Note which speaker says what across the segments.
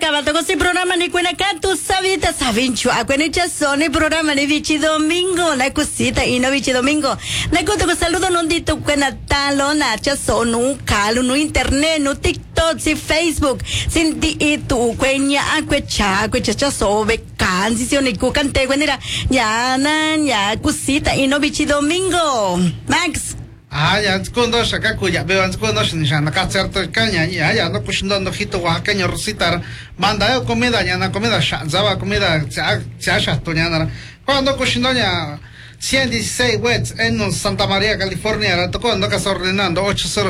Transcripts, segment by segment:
Speaker 1: sábado con el programa ni cuena acá tú sabita sabincho a cuena chazón el programa ni Vichy Domingo la cosita y no Vichy Domingo la cuento con saludo no dito cuena talo na chazón no calo no internet no TikTok si Facebook sin di itu cuenya cuecha chazón becan si se ku cante cuena ya na ya cosita y no Vichy Domingo Max.
Speaker 2: Ya cuando saca cuya veo cuando se niña na cierto caña ya no cushando no hito oaxaqueño rositar manda comida ya na comida zaba comida ya toñana cuando cushando ya 116 West en Santa María, California, la tocó ando casa ordenando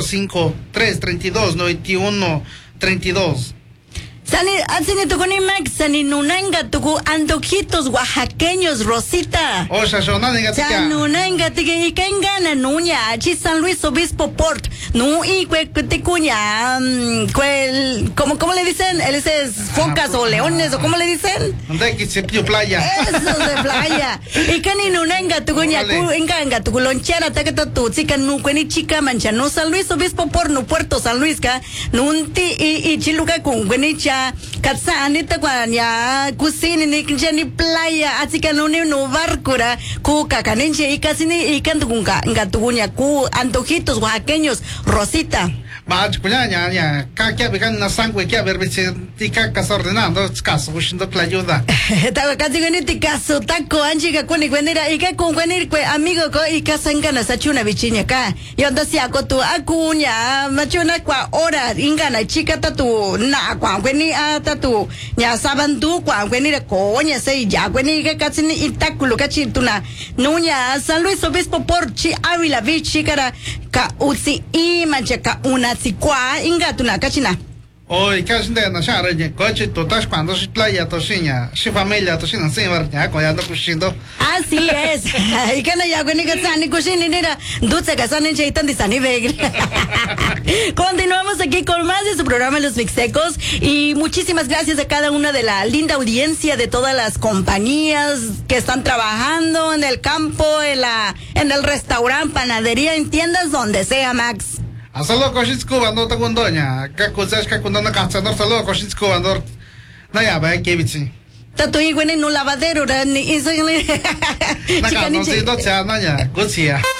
Speaker 2: 805-332-9132.
Speaker 1: Sani, así tu con Max, Sani Nunanga, tuku antojitos oaxaqueños, Rosita.
Speaker 2: O sea,
Speaker 1: San Nunanga, y que engana, nuña, chi San Luis Obispo Port, no, y te cuña, ¿cómo le dicen? Él es focas o leones, o ¿cómo le dicen?
Speaker 2: ¿Dónde que se pio playa?
Speaker 1: Eso de playa. Y que ni Nunanga, tu cuña, enganga, tu lonchera, ta que tu chica, no, cueni chica mancha, no San Luis Obispo Port, no Puerto San Luis, ka, nunti, y chiluca con cuenicha. Katsa anita kwanya kusini ni kinjani playa atika no barcura ku kakanenche y casi ni ikantukunga ngatugunya ku antojitos oaxaqueños Rosita.
Speaker 2: Mach kuña ya kakia began na sangre que haber visto tika casa ordenando caso buscando la ayuda.
Speaker 1: Tawa casi ni tikaso taco anchiga kuni kwenira y que con kwenir kwe amigo ko y kasangana sachuna bichinya ka. Yo ndo si ako tu akunya machuna kwa ora ingana chica tatu na kwa kweni tatu nya sabandu kwa kwenira ko nya sei ya kweni que casi ni itakulo kachituna nunya San Luis Obispo Porchi Ávila bichi cara ka utsi i mancha ka una sikwa inga tuna kachina.
Speaker 2: Hoy casi de na shara ye coche tu estás cuando se playa tosiña, si familia tosiña sin ver ya cuando cuchindo.
Speaker 1: Así es. Y que no ya con ni que sani cuchini nera dulce que sani cheitan de sani vegre. Continuamos aquí con más de su programa Los Mixtecos y muchísimas gracias a cada una de la linda audiencia de todas las compañías que están trabajando en el campo, en el restaurante, panadería, en tiendas donde sea, Max.
Speaker 2: Solo cochizco ando ta gondoña, que cosas que cuando na casa no solo cochizco ando na ya va que bichi.
Speaker 1: Tato y en un lavadero ni eso.
Speaker 2: Na casa no se do cha na ya, gocia.